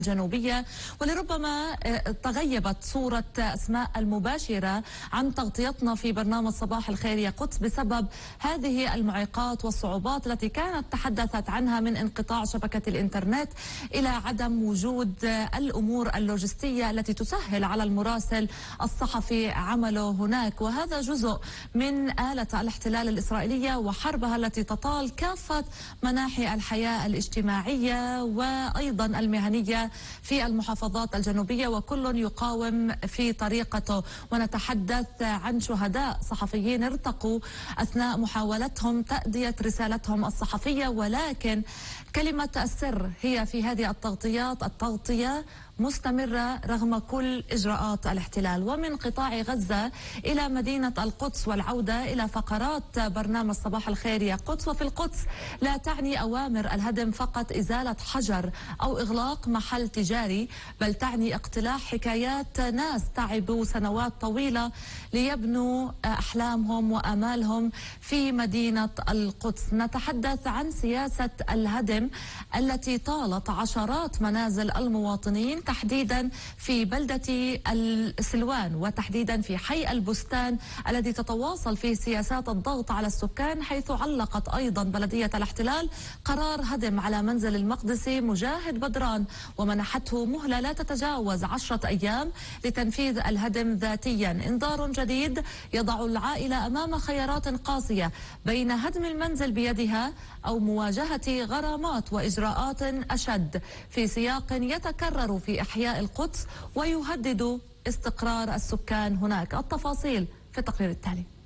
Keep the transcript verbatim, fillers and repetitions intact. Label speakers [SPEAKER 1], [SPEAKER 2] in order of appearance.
[SPEAKER 1] الجنوبية، ولربما تغيبت صورة أسماء المباشرة عن تغطيتنا في برنامج صباح الخير يا قدس بسبب هذه المعيقات والصعوبات التي كانت تحدثت عنها، من انقطاع شبكة الإنترنت إلى عدم وجود الأمور اللوجستية التي تسهل على المراسل الصحفي عمله هناك. وهذا جزء من آلة الاحتلال الإسرائيلية وحربها التي تطال كافة مناحي الحياة الاجتماعية وأيضا المهنية في المحافظات الجنوبية، وكل يقاوم في طريقته. ونتحدث عن شهداء صحفيين ارتقوا أثناء محاولتهم تأدية رسالتهم الصحفية، ولكن كلمة السر هي في هذه التغطيات التغطية مستمرة رغم كل إجراءات الاحتلال. ومن قطاع غزة إلى مدينة القدس والعودة إلى فقرات برنامج صباح الخير يا قدس. وفي القدس لا تعني أوامر الهدم فقط إزالة حجر أو إغلاق محل تجاري، بل تعني اقتلاع حكايات ناس تعبوا سنوات طويلة ليبنوا أحلامهم وآمالهم في مدينة القدس. نتحدث عن سياسة الهدم التي طالت عشرات منازل المواطنين تحديدا في بلدة السلوان وتحديدا في حي البستان الذي تتواصل فيه سياسات الضغط على السكان، حيث علقت أيضا بلدية الاحتلال قرار هدم على منزل المقدسي مجاهد بدران ومنحته مهلة لا تتجاوز عشرة أيام لتنفيذ الهدم ذاتيا. انذار جديد يضع العائلة أمام خيارات قاسية بين هدم المنزل بيدها أو مواجهة غرامات وإجراءات أشد في سياق يتكرر في إحياء القدس ويهدد استقرار السكان هناك. التفاصيل في التقرير التالي.